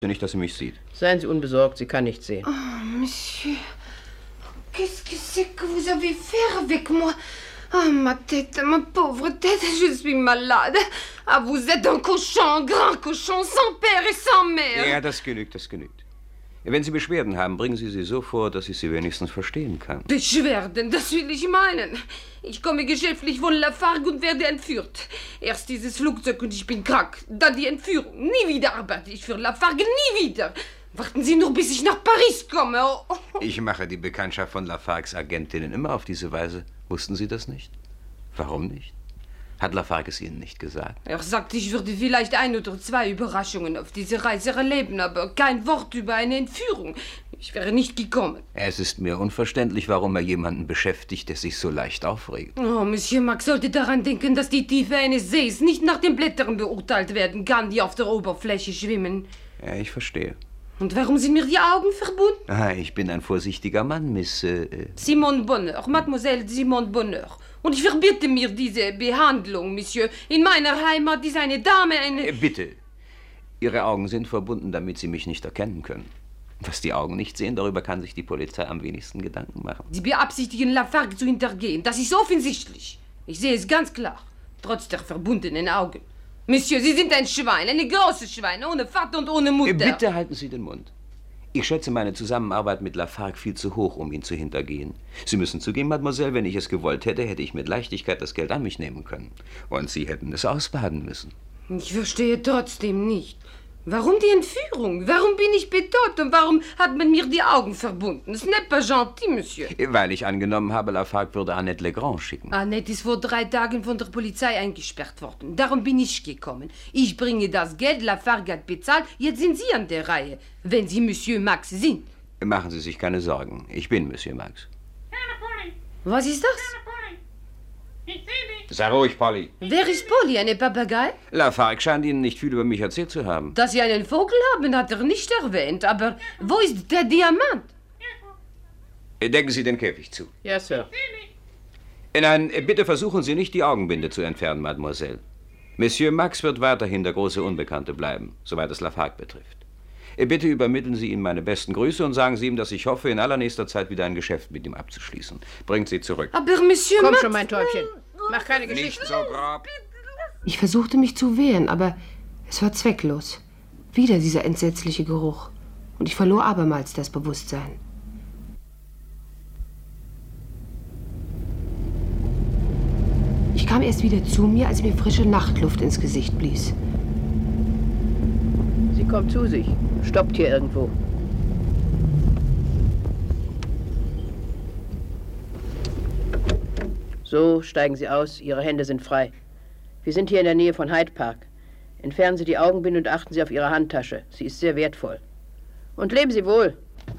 Nicht, dass sie mich sieht. Seien Sie unbesorgt, sie kann nicht sehen. Oh, Monsieur, qu'est-ce que c'est que vous avez fait avec moi? Ah, ma tête, ma pauvre tête, je suis malade. Ah, vous êtes un cochon, un grand cochon, sans père et sans mère. Ja, das genügt, das genügt. Wenn Sie Beschwerden haben, bringen Sie sie so vor, dass ich sie wenigstens verstehen kann. Beschwerden, das will ich meinen. Ich komme geschäftlich von Lafargue und werde entführt. Erst dieses Flugzeug und ich bin krank. Dann die Entführung. Nie wieder arbeite ich für Lafargue, nie wieder. Warten Sie nur, bis ich nach Paris komme. Oh. Ich mache die Bekanntschaft von Lafargues Agentinnen immer auf diese Weise. Wussten Sie das nicht? Warum nicht? Hat Lafargue es Ihnen nicht gesagt? Er sagte, ich würde vielleicht 1 oder 2 Überraschungen auf diese Reise erleben, aber kein Wort über eine Entführung. Ich wäre nicht gekommen. Es ist mir unverständlich, warum er jemanden beschäftigt, der sich so leicht aufregt. Oh, Monsieur Max sollte daran denken, dass die Tiefe eines Sees nicht nach den Blättern beurteilt werden kann, die auf der Oberfläche schwimmen. Ja, ich verstehe. Und warum sind mir die Augen verbunden? Ah, ich bin ein vorsichtiger Mann, Miss... Simone Bonheur, Mademoiselle Simone Bonheur. Und ich verbitte mir diese Behandlung, Monsieur. In meiner Heimat ist eine Dame eine... Bitte. Ihre Augen sind verbunden, damit Sie mich nicht erkennen können. Was die Augen nicht sehen, darüber kann sich die Polizei am wenigsten Gedanken machen. Sie beabsichtigen, Lafargue zu hintergehen. Das ist offensichtlich. Ich sehe es ganz klar. Trotz der verbundenen Augen. Monsieur, Sie sind ein Schwein, eine große Schwein, ohne Vater und ohne Mutter. Bitte halten Sie den Mund. Ich schätze meine Zusammenarbeit mit Lafargue viel zu hoch, um ihn zu hintergehen. Sie müssen zugeben, Mademoiselle, wenn ich es gewollt hätte, hätte ich mit Leichtigkeit das Geld an mich nehmen können. Und Sie hätten es ausbaden müssen. Ich verstehe trotzdem nicht. Warum die Entführung? Warum bin ich bedroht und warum hat man mir die Augen verbunden? Ce n'est pas gentil, Monsieur. Weil ich angenommen habe, Lafargue würde Annette Legrand schicken. Annette ist vor 3 Tagen von der Polizei eingesperrt worden. Darum bin ich gekommen. Ich bringe das Geld, Lafargue hat bezahlt. Jetzt sind Sie an der Reihe, wenn Sie Monsieur Max sind. Machen Sie sich keine Sorgen. Ich bin Monsieur Max. Was ist das? Sei ruhig, Polly. Wer ist Polly? Eine Papagei? Lafargue scheint Ihnen nicht viel über mich erzählt zu haben. Dass Sie einen Vogel haben, hat er nicht erwähnt. Aber wo ist der Diamant? Decken Sie den Käfig zu. Ja, Sir. Nein, bitte versuchen Sie nicht, die Augenbinde zu entfernen, Mademoiselle. Monsieur Max wird weiterhin der große Unbekannte bleiben, soweit es Lafargue betrifft. Bitte übermitteln Sie ihm meine besten Grüße und sagen Sie ihm, dass ich hoffe, in allernächster Zeit wieder ein Geschäft mit ihm abzuschließen. Bringt Sie zurück. Aber Monsieur Komm Max... schon, mein Täubchen. Mach keine Geschichten. Nicht so grob. Ich versuchte mich zu wehren, aber es war zwecklos. Wieder dieser entsetzliche Geruch. Und ich verlor abermals das Bewusstsein. Ich kam erst wieder zu mir, als mir frische Nachtluft ins Gesicht blies. Sie kommt zu sich. Stoppt hier irgendwo. So, steigen Sie aus. Ihre Hände sind frei. Wir sind hier in der Nähe von Hyde Park. Entfernen Sie die Augenbinde und achten Sie auf Ihre Handtasche. Sie ist sehr wertvoll. Und leben Sie wohl.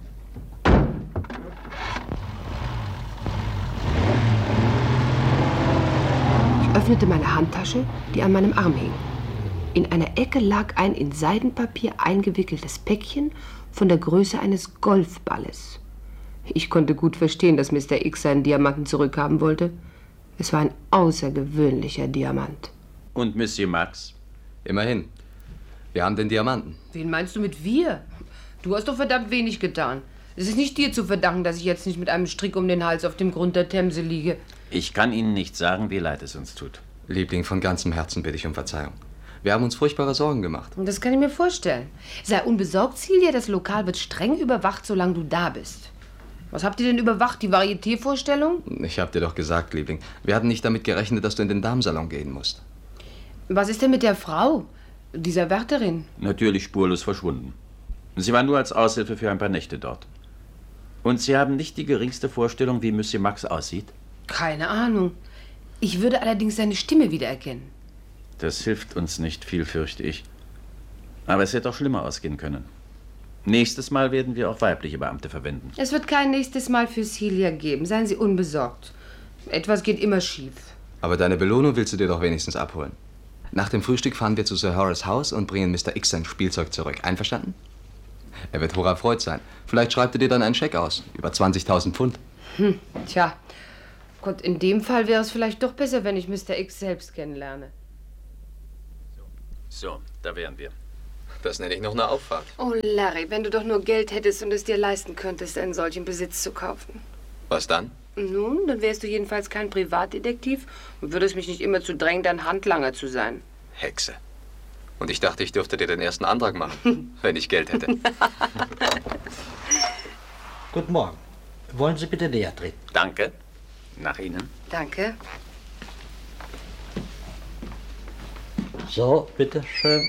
Ich öffnete meine Handtasche, die an meinem Arm hing. In einer Ecke lag ein in Seidenpapier eingewickeltes Päckchen von der Größe eines Golfballes. Ich konnte gut verstehen, dass Mr. X seinen Diamanten zurückhaben wollte. Es war ein außergewöhnlicher Diamant. Und Monsieur Max? Immerhin. Wir haben den Diamanten. Wen meinst du mit wir? Du hast doch verdammt wenig getan. Es ist nicht dir zu verdanken, dass ich jetzt nicht mit einem Strick um den Hals auf dem Grund der Themse liege. Ich kann Ihnen nicht sagen, wie leid es uns tut. Liebling, von ganzem Herzen bitte ich um Verzeihung. Wir haben uns furchtbare Sorgen gemacht. Und das kann ich mir vorstellen. Sei unbesorgt, Celia, das Lokal wird streng überwacht, solange du da bist. Was habt ihr denn überwacht? Die Varieté-Vorstellung? Ich hab dir doch gesagt, Liebling, wir hatten nicht damit gerechnet, dass du in den Damensalon gehen musst. Was ist denn mit der Frau, dieser Wärterin? Natürlich spurlos verschwunden. Sie war nur als Aushilfe für ein paar Nächte dort. Und Sie haben nicht die geringste Vorstellung, wie Monsieur Max aussieht? Keine Ahnung. Ich würde allerdings seine Stimme wiedererkennen. Das hilft uns nicht viel, fürchte ich. Aber es hätte auch schlimmer ausgehen können. Nächstes Mal werden wir auch weibliche Beamte verwenden. Es wird kein nächstes Mal für Celia geben. Seien Sie unbesorgt. Etwas geht immer schief. Aber deine Belohnung willst du dir doch wenigstens abholen. Nach dem Frühstück fahren wir zu Sir Horace Haus und bringen Mr. X sein Spielzeug zurück. Einverstanden? Er wird hocherfreut sein. Vielleicht schreibt er dir dann einen Scheck aus. Über 20.000 Pfund. Tja. Gott, in dem Fall wäre es vielleicht doch besser, wenn ich Mr. X selbst kennenlerne. So, da wären wir. Das nenne ich noch eine Auffahrt. Oh, Larry, wenn du doch nur Geld hättest und es dir leisten könntest, einen solchen Besitz zu kaufen. Was dann? Nun, dann wärst du jedenfalls kein Privatdetektiv und würdest mich nicht immer zu drängen, dein Handlanger zu sein. Hexe. Und ich dachte, ich dürfte dir den ersten Antrag machen, wenn ich Geld hätte. Guten Morgen. Wollen Sie bitte näher treten? Danke. Nach Ihnen. Danke. So, bitte schön.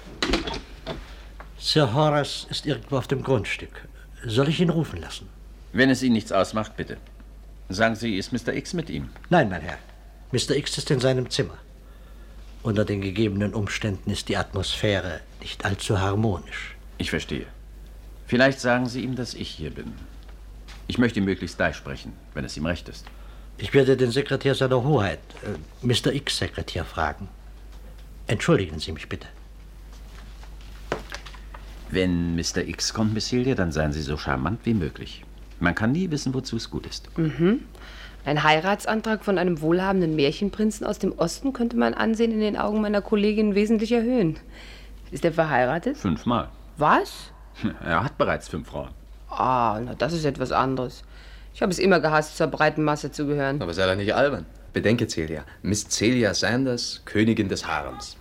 Sir Horace ist irgendwo auf dem Grundstück. Soll ich ihn rufen lassen? Wenn es Ihnen nichts ausmacht, bitte. Sagen Sie, ist Mr. X mit ihm? Nein, mein Herr. Mr. X ist in seinem Zimmer. Unter den gegebenen Umständen ist die Atmosphäre nicht allzu harmonisch. Ich verstehe. Vielleicht sagen Sie ihm, dass ich hier bin. Ich möchte ihn möglichst gleich sprechen, wenn es ihm recht ist. Ich werde den Sekretär seiner Hoheit, Mr. X Sekretär, fragen. Entschuldigen Sie mich bitte. Wenn Mr. X kommt, Miss Celia, dann seien Sie so charmant wie möglich. Man kann nie wissen, wozu es gut ist. Ein Heiratsantrag von einem wohlhabenden Märchenprinzen aus dem Osten könnte mein Ansehen in den Augen meiner Kollegin wesentlich erhöhen. Ist er verheiratet? 5-mal. Was? Er hat bereits 5 Frauen. Ah, na, das ist etwas anderes. Ich habe es immer gehasst, zur breiten Masse zu gehören. Aber sei doch nicht albern. Bedenke, Celia. Miss Celia Sanders, Königin des Harems.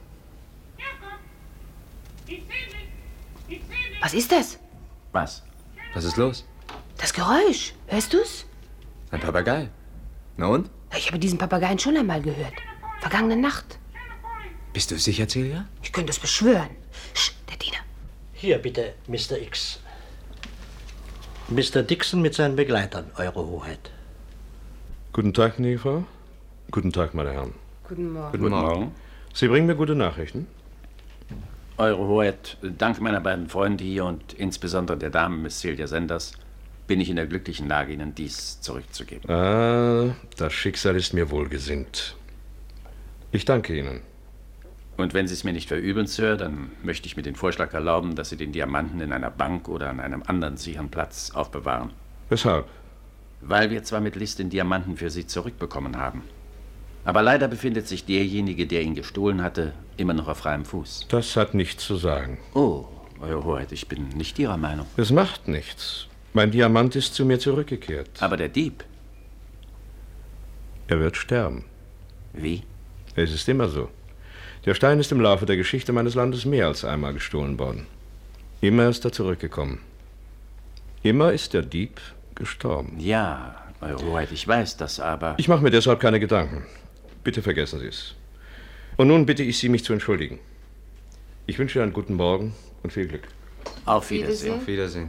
Was ist das? Was? Was ist los? Das Geräusch. Hörst du's? Ein Papagei. Na und? Ich habe diesen Papageien schon einmal gehört. Vergangene Nacht. Bist du sicher, Celia? Ich könnte es beschwören. Der Diener. Hier bitte, Mr. X. Mr. Dixon mit seinen Begleitern, Eure Hoheit. Guten Tag, gnädige Frau. Guten Tag, meine Herren. Guten Morgen. Guten Morgen. Sie bringen mir gute Nachrichten? Eure Hoheit, dank meiner beiden Freunde hier und insbesondere der Dame Miss Celia Sanders bin ich in der glücklichen Lage, Ihnen dies zurückzugeben. Ah, das Schicksal ist mir wohlgesinnt. Ich danke Ihnen. Und wenn Sie es mir nicht verübeln, Sir, dann möchte ich mir den Vorschlag erlauben, dass Sie den Diamanten in einer Bank oder an einem anderen sicheren Platz aufbewahren. Weshalb? Weil wir zwar mit List den Diamanten für Sie zurückbekommen haben, aber leider befindet sich derjenige, der ihn gestohlen hatte, immer noch auf freiem Fuß. Das hat nichts zu sagen. Oh, Eure Hoheit, ich bin nicht Ihrer Meinung. Es macht nichts. Mein Diamant ist zu mir zurückgekehrt. Aber der Dieb? Er wird sterben. Wie? Es ist immer so. Der Stein ist im Laufe der Geschichte meines Landes mehr als einmal gestohlen worden. Immer ist er zurückgekommen. Immer ist der Dieb gestorben. Ja, Eure Hoheit, ich weiß das, aber... Ich mache mir deshalb keine Gedanken. Bitte vergessen Sie es. Und nun bitte ich Sie, mich zu entschuldigen. Ich wünsche Ihnen einen guten Morgen und viel Glück. Auf Wiedersehen. Auf Wiedersehen.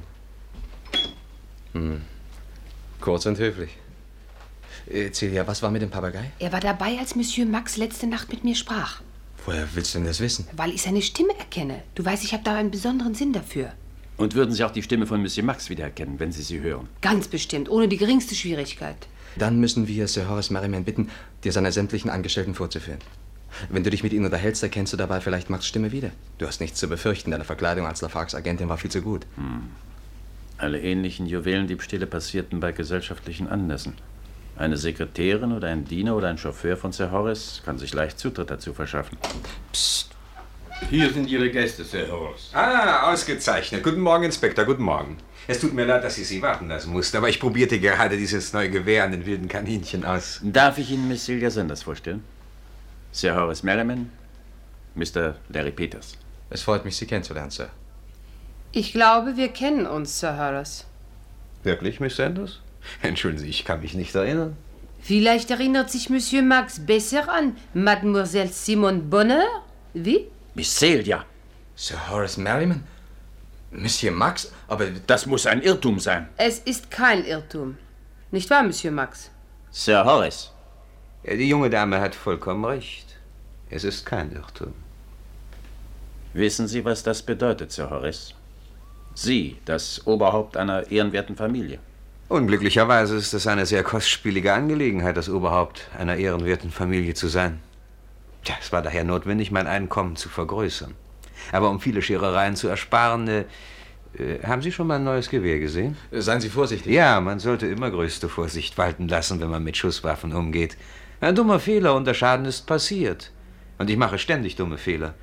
Kurz und höflich. Celia, was war mit dem Papagei? Er war dabei, als Monsieur Max letzte Nacht mit mir sprach. Woher willst du denn das wissen? Weil ich seine Stimme erkenne. Du weißt, ich habe da einen besonderen Sinn dafür. Und würden Sie auch die Stimme von Monsieur Max wiedererkennen, wenn Sie sie hören? Ganz bestimmt, ohne die geringste Schwierigkeit. Dann müssen wir Sir Horace Merriman bitten, dir seine sämtlichen Angestellten vorzuführen. Wenn du dich mit ihnen unterhältst, erkennst du dabei vielleicht Max' Stimme wieder. Du hast nichts zu befürchten, deine Verkleidung als Lafargues Agentin war viel zu gut. Alle ähnlichen Juwelendiebstähle passierten bei gesellschaftlichen Anlässen. Eine Sekretärin oder ein Diener oder ein Chauffeur von Sir Horace kann sich leicht Zutritt dazu verschaffen. Psst. Hier sind Ihre Gäste, Sir Horace. Ah, ausgezeichnet. Guten Morgen, Inspektor, guten Morgen. Es tut mir leid, dass ich Sie warten lassen musste, aber ich probierte gerade dieses neue Gewehr an den wilden Kaninchen aus. Darf ich Ihnen Miss Celia Sanders vorstellen? Sir Horace Merriman, Mr. Larry Peters. Es freut mich, Sie kennenzulernen, Sir. Ich glaube, wir kennen uns, Sir Horace. Wirklich, Miss Sanders? Entschuldigen Sie, ich kann mich nicht erinnern. Vielleicht erinnert sich Monsieur Max besser an Mademoiselle Simone Bonheur? Wie? Miss Celia! Sir Horace Merriman? Monsieur Max? Aber Das muss ein Irrtum sein. Es ist kein Irrtum. Nicht wahr, Monsieur Max? Sir Horace. Die junge Dame hat vollkommen recht. Es ist kein Irrtum. Wissen Sie, was das bedeutet, Sir Horace? Sie, das Oberhaupt einer ehrenwerten Familie. Unglücklicherweise ist es eine sehr kostspielige Angelegenheit, das Oberhaupt einer ehrenwerten Familie zu sein. Tja, es war daher notwendig, mein Einkommen zu vergrößern. Aber um viele Scherereien zu ersparen, haben Sie schon mal ein neues Gewehr gesehen? seien Sie vorsichtig. Ja, man sollte immer größte Vorsicht walten lassen, wenn man mit Schusswaffen umgeht. Ein dummer Fehler und der Schaden ist passiert. Und ich mache ständig dumme Fehler.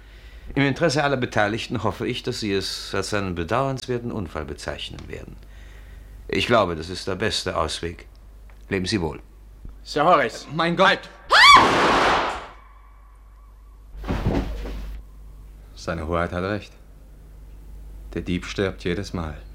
Im Interesse aller Beteiligten hoffe ich, dass Sie es als einen bedauernswerten Unfall bezeichnen werden. Ich glaube, das ist der beste Ausweg. Leben Sie wohl. Sir Horace. Mein Gott! Seine Hoheit hat recht. Der Dieb stirbt jedes Mal.